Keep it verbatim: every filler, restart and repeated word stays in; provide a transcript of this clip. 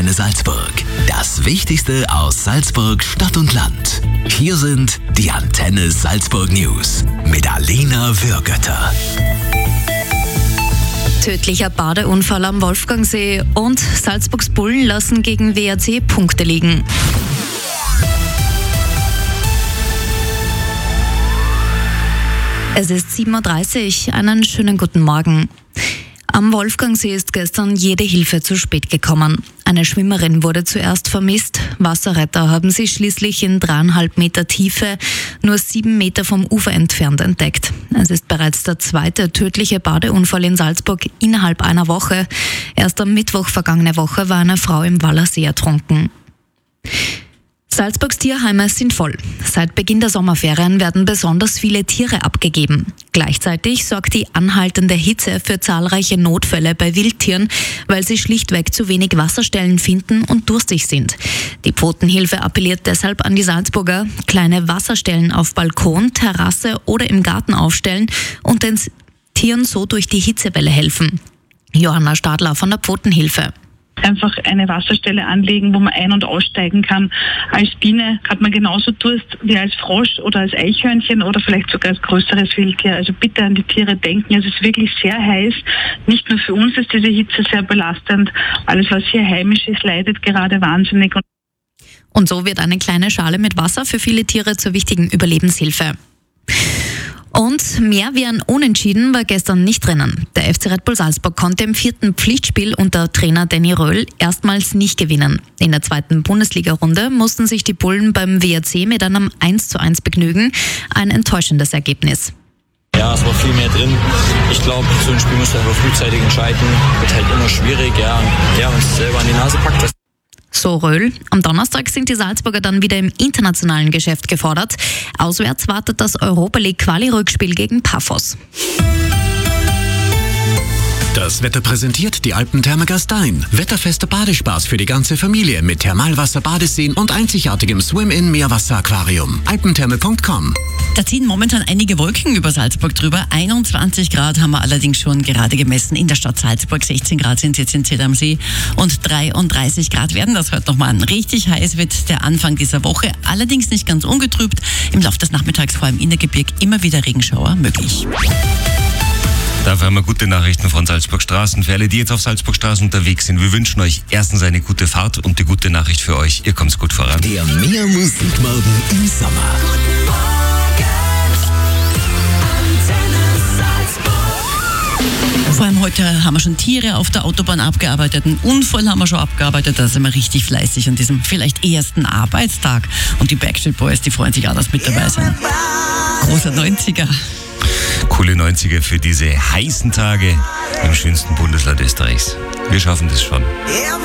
Antenne Salzburg. Das Wichtigste aus Salzburg, Stadt und Land. Hier sind die Antenne Salzburg News mit Alena Würgötter. Tödlicher Badeunfall am Wolfgangsee und Salzburgs Bullen lassen gegen W A C Punkte liegen. Es ist sieben Uhr dreißig. Einen schönen guten Morgen. Am Wolfgangsee ist gestern jede Hilfe zu spät gekommen. Eine Schwimmerin wurde zuerst vermisst. Wasserretter haben sie schließlich in dreieinhalb Meter Tiefe, nur sieben Meter vom Ufer entfernt, entdeckt. Es ist bereits der zweite tödliche Badeunfall in Salzburg innerhalb einer Woche. Erst am Mittwoch vergangene Woche war eine Frau im Wallersee ertrunken. Salzburgs Tierheime sind voll. Seit Beginn der Sommerferien werden besonders viele Tiere abgegeben. Gleichzeitig sorgt die anhaltende Hitze für zahlreiche Notfälle bei Wildtieren, weil sie schlichtweg zu wenig Wasserstellen finden und durstig sind. Die Pfotenhilfe appelliert deshalb an die Salzburger, kleine Wasserstellen auf Balkon, Terrasse oder im Garten aufstellen und den Tieren so durch die Hitzewelle helfen. Johanna Stadler von der Pfotenhilfe. Einfach eine Wasserstelle anlegen, wo man ein- und aussteigen kann. Als Biene hat man genauso Durst wie als Frosch oder als Eichhörnchen oder vielleicht sogar als größeres Wildtier. Also bitte an die Tiere denken. Es ist wirklich sehr heiß. Nicht nur für uns ist diese Hitze sehr belastend. Alles, was hier heimisch ist, leidet gerade wahnsinnig. Und so wird eine kleine Schale mit Wasser für viele Tiere zur wichtigen Überlebenshilfe. Und mehr wie ein Unentschieden war gestern nicht drinnen. Der F C Red Bull Salzburg konnte im vierten Pflichtspiel unter Trainer Danny Röhl erstmals nicht gewinnen. In der zweiten Bundesliga-Runde mussten sich die Bullen beim W A C mit einem eins zu eins begnügen. Ein enttäuschendes Ergebnis. Ja, es war viel mehr drin. Ich glaube, so ein Spiel musst du einfach frühzeitig entscheiden. Wird halt immer schwierig, ja. Ja, wenn es selber an die Nase packt, das So Röhl. Am Donnerstag sind die Salzburger dann wieder im internationalen Geschäft gefordert. Auswärts wartet das Europa League Quali-Rückspiel gegen Paphos. Das Wetter präsentiert die Alpentherme Gastein. Wetterfester Badespaß für die ganze Familie mit Thermalwasser, Badeseen und einzigartigem Swim-In-Meerwasser-Aquarium. alpentherme punkt com. Da ziehen momentan einige Wolken über Salzburg drüber. einundzwanzig Grad haben wir allerdings schon gerade gemessen in der Stadt Salzburg. sechzehn Grad sind jetzt in Zell am See und dreiunddreißig Grad werden das heute nochmal an. Richtig heiß wird der Anfang dieser Woche, allerdings nicht ganz ungetrübt. Im Laufe des Nachmittags vor allem in der Gebirg immer wieder Regenschauer möglich. Dafür haben wir gute Nachrichten von Salzburg Straßen. Für alle, die jetzt auf Salzburg Straßen unterwegs sind, wir wünschen euch erstens eine gute Fahrt und die gute Nachricht für euch, ihr kommt gut voran. Der Mehr Musikmorgen im Sommer. Guten Morgen, Antenne Salzburg. Vor allem heute haben wir schon Tiere auf der Autobahn abgearbeitet, einen Unfall haben wir schon abgearbeitet, da sind wir richtig fleißig an diesem vielleicht ersten Arbeitstag. Und die Backstreet Boys, die freuen sich auch, dass mit dabei sind. Großer neunziger. Coole neunziger für diese heißen Tage im schönsten Bundesland Österreichs. Wir schaffen das schon.